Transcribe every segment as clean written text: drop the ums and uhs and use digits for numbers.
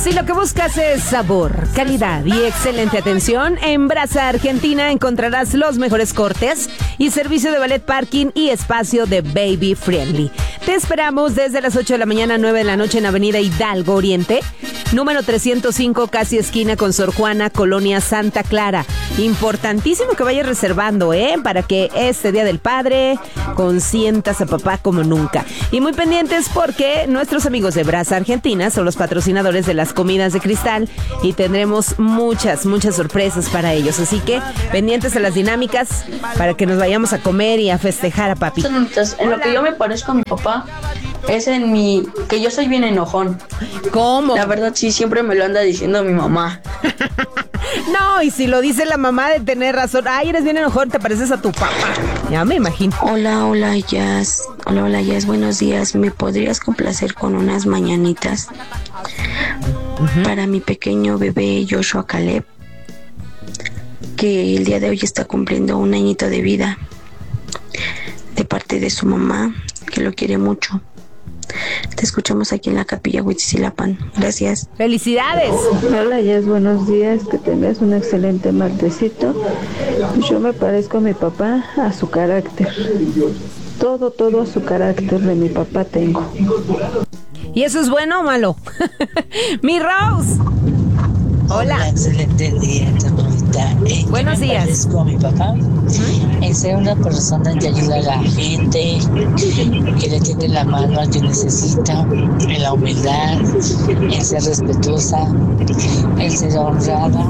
Si lo que buscas es sabor, calidad y excelente atención, en Brasa Argentina encontrarás los mejores cortes y servicio de valet parking y espacio de baby friendly. Te esperamos desde las 8 de la mañana a 9 de la noche en Avenida Hidalgo Oriente, número 305, casi esquina con Sor Juana, Colonia Santa Clara. Importantísimo que vayas reservando, para que este Día del Padre consientas a papá como nunca. Y muy pendientes porque nuestros amigos de Brasa Argentina son los patrocinadores de las comidas de cristal y tendremos muchas sorpresas para ellos. Así que pendientes a las dinámicas para que nos vayamos a comer y a festejar a papi. En lo que yo me parezco a mi papá es en que yo soy bien enojón. ¿Cómo? La verdad sí, siempre me lo anda diciendo mi mamá. No, y si lo dice la mamá de tener razón. Ay, eres bien enojón, te pareces a tu papá. Ya me imagino. Hola, Jazz. Hola, Jazz, buenos días. ¿Me podrías complacer con unas mañanitas para mi pequeño bebé Joshua Caleb, que el día de hoy está cumpliendo 1 añito de vida, de parte de su mamá, que lo quiere mucho? Te escuchamos aquí en la Capilla Huitzilapan. Gracias. ¡Felicidades! Hola, Jess, buenos días. Que tengas un excelente martesito. Yo me parezco a mi papá, a su carácter. Todo a su carácter de mi papá tengo. ¿Y eso es bueno o malo? ¡Mi Rose! Hola. Excelente día, Carmelita. Buenos días. Me parezco a mi papá en ser una persona que ayuda a la gente, que le tiende la mano al que necesita, en la humildad, en ser respetuosa, en ser honrada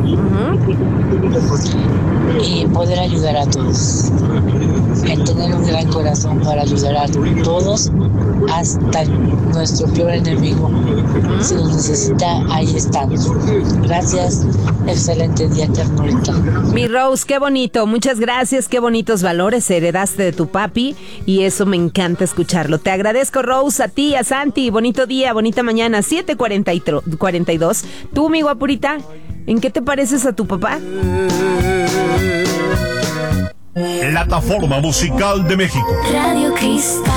y poder ayudar a todos, en tener un gran corazón para ayudar a todos, hasta nuestro peor enemigo. Si nos necesita, ahí estamos. Gracias, excelente día, ternurita. Mi Rose, qué bonito, muchas gracias, qué bonitos valores heredaste de tu papi y eso me encanta escucharlo. Te agradezco, Rose, a ti, a Santi, bonito día, bonita mañana, 7:42. Tú, mi guapurita, ¿en qué te pareces a tu papá? Plataforma Musical de México. Radio Cristal.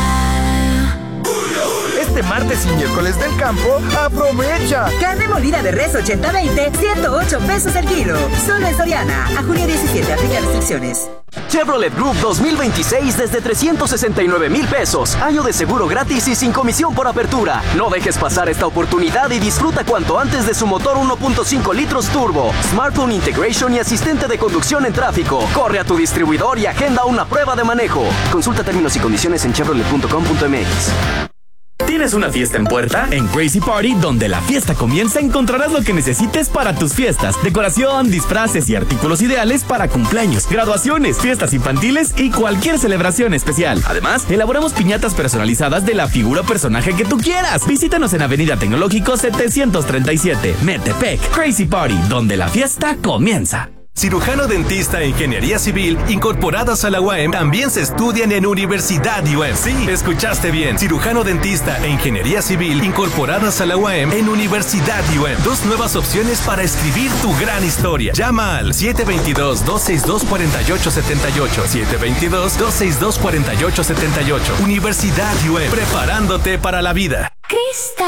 Este martes y miércoles del campo, aprovecha. Carne molida de res 80-20, 108 pesos el kilo. Solo en Soriana. A junio 17, aplica restricciones. Chevrolet Group 2026 desde 369,000 pesos. Año de seguro gratis y sin comisión por apertura. No dejes pasar esta oportunidad y disfruta cuanto antes de su motor 1.5 litros turbo, smartphone integration y asistente de conducción en tráfico. Corre a tu distribuidor y agenda una prueba de manejo. Consulta términos y condiciones en chevrolet.com.mx. ¿Tienes una fiesta en puerta? En Crazy Party, donde la fiesta comienza, encontrarás lo que necesites para tus fiestas. Decoración, disfraces y artículos ideales para cumpleaños, graduaciones, fiestas infantiles y cualquier celebración especial. Además, elaboramos piñatas personalizadas de la figura o personaje que tú quieras. Visítanos en Avenida Tecnológico 737, Metepec. Crazy Party, donde la fiesta comienza. Cirujano dentista e ingeniería civil incorporadas a la UAM también se estudian en Universidad UAM. Sí, escuchaste bien. Cirujano dentista e ingeniería civil incorporadas a la UAM en Universidad UAM. 2 nuevas opciones para escribir tu gran historia. Llama al 722-262-4878. 722-262-4878. Universidad UAM. Preparándote para la vida. Cristal.